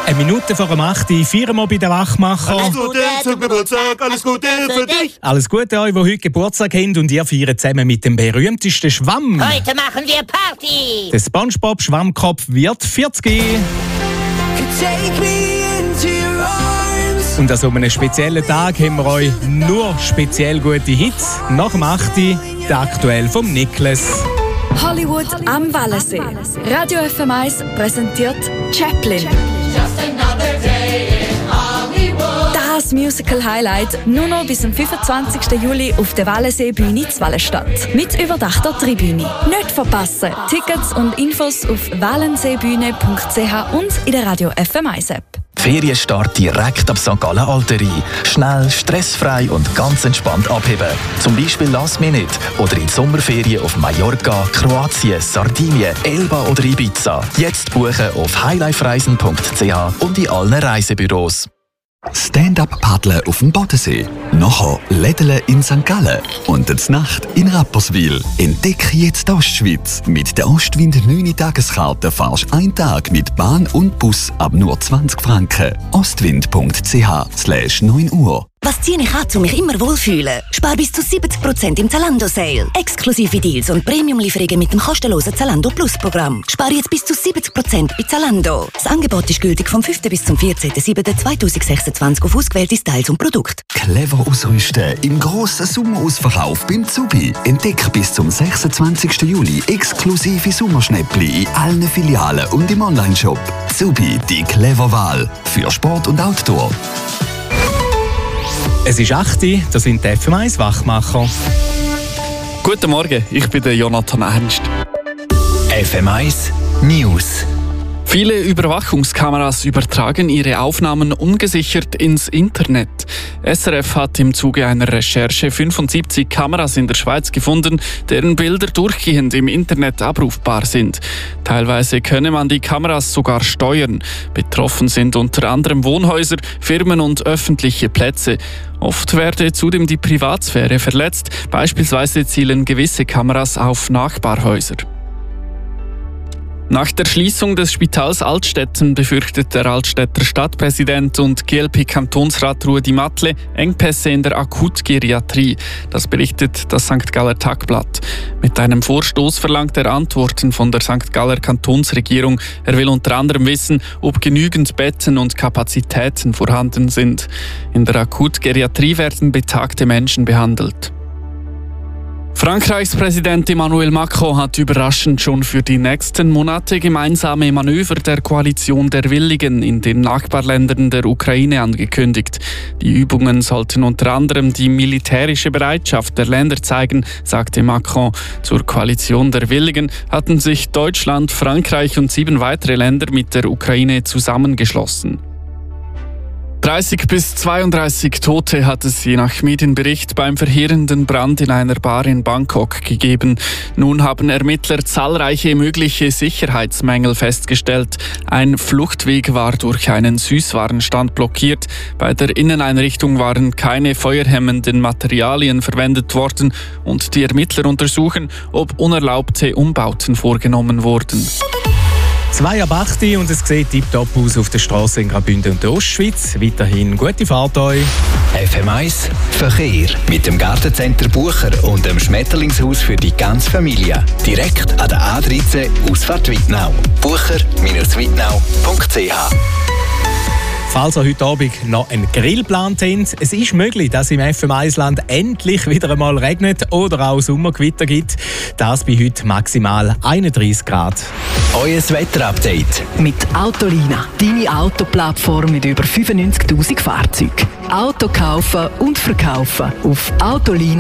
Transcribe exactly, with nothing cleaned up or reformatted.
Eine Minute vor dem acht Uhr feiern wir bei den Wachmacher. Alles Gute zum Geburtstag, alles Gute für dich. Alles Gute euch, die heute Geburtstag haben und ihr feiert zusammen mit dem berühmtesten Schwamm. Heute machen wir Party. Der SpongeBob-Schwammkopf wird vierzig. Und an so einem speziellen Tag haben wir euch nur speziell gute Hits. Nach dem acht Uhr der aktuell vom Niklas. Hollywood am Wallensee. Radio F M eins präsentiert Chaplin. Das Musical-Highlight nur noch bis zum fünfundzwanzigsten Juli auf der Wallensee-Bühne zu Wallenstadt. Mit überdachter Tribüne. Nicht verpassen. Tickets und Infos auf wallenseebühne punkt c h und in der Radio F M eins App. Ferienstart direkt ab Sankt Gallen Alterie. Schnell, stressfrei und ganz entspannt abheben. Zum Beispiel Last Minute oder in die Sommerferien auf Mallorca, Kroatien, Sardinien, Elba oder Ibiza. Jetzt buchen auf highlifereisen punkt c h und in allen Reisebüros. Stand-up-Paddeln auf dem Bodensee. Nachher Lädeln in Sankt Gallen. Und die Nacht in Rapperswil. Entdecke jetzt die Ostschweiz. Mit der Ostwind neun Tageskarte fahrst du einen Tag mit Bahn und Bus ab nur zwanzig Franken. ostwind punkt c h slash neun Uhr. Was ziehe ich an, um mich immer wohlfühlen? Spar bis zu siebzig Prozent im Zalando-Sale. Exklusive Deals und Premium-Lieferungen mit dem kostenlosen Zalando Plus-Programm. Spar jetzt bis zu siebzig Prozent bei Zalando. Das Angebot ist gültig vom fünften bis zum vierzehnten siebten zweitausendsechsundzwanzig auf ausgewählte Styles und Produkte. Clever ausrüsten im grossen Sommerausverkauf beim Zubi. Entdeck bis zum sechsundzwanzigsten Juli exklusive Sommerschnäppli in allen Filialen und im Onlineshop. Zubi, die clever Wahl für Sport und Outdoor. Es ist acht Uhr, das sind die F M eins Wachmacher. Guten Morgen, ich bin der Jonathan Ernst. F M eins News. Viele Überwachungskameras übertragen ihre Aufnahmen ungesichert ins Internet. S R F hat im Zuge einer Recherche fünfundsiebzig Kameras in der Schweiz gefunden, deren Bilder durchgehend im Internet abrufbar sind. Teilweise könne man die Kameras sogar steuern. Betroffen sind unter anderem Wohnhäuser, Firmen und öffentliche Plätze. Oft werde zudem die Privatsphäre verletzt. Beispielsweise zielen gewisse Kameras auf Nachbarhäuser. Nach der Schließung des Spitals Altstetten befürchtet der Altstädter Stadtpräsident und G L P-Kantonsrat Ruedi Matle Engpässe in der Akutgeriatrie. Das berichtet das Sankt Galler Tagblatt. Mit einem Vorstoß verlangt er Antworten von der Sankt Galler Kantonsregierung. Er will unter anderem wissen, ob genügend Betten und Kapazitäten vorhanden sind. In der Akutgeriatrie werden betagte Menschen behandelt. Frankreichs Präsident Emmanuel Macron hat überraschend schon für die nächsten Monate gemeinsame Manöver der Koalition der Willigen in den Nachbarländern der Ukraine angekündigt. Die Übungen sollten unter anderem die militärische Bereitschaft der Länder zeigen, sagte Macron. Zur Koalition der Willigen hatten sich Deutschland, Frankreich und sieben weitere Länder mit der Ukraine zusammengeschlossen. dreißig bis zweiunddreißig Tote hat es je nach Medienbericht beim verheerenden Brand in einer Bar in Bangkok gegeben. Nun haben Ermittler zahlreiche mögliche Sicherheitsmängel festgestellt. Ein Fluchtweg war durch einen Süßwarenstand blockiert. Bei der Inneneinrichtung waren keine feuerhemmenden Materialien verwendet worden und die Ermittler untersuchen, ob unerlaubte Umbauten vorgenommen wurden. zwei ab acht Uhr und es sieht tiptop aus auf der Straße in Graubünden und der Ostschweiz. Weiterhin gute Fahrt euch. F M eins Verkehr mit dem Gartencenter Bucher und dem Schmetterlingshaus für die ganze Familie. Direkt an der A dreizehn Ausfahrt Wittnau. bucher Bindestrich wittnau punkt c h. Falls ihr heute Abend noch einen Grill geplant habt, es ist möglich, dass im F M eins-Land endlich wieder einmal regnet oder auch Sommergewitter gibt. Das bei heute maximal einunddreißig Grad. Euer Wetterupdate mit Autolina, deine Autoplattform mit über fünfundneunzigtausend Fahrzeugen. Auto kaufen und verkaufen auf Autolina.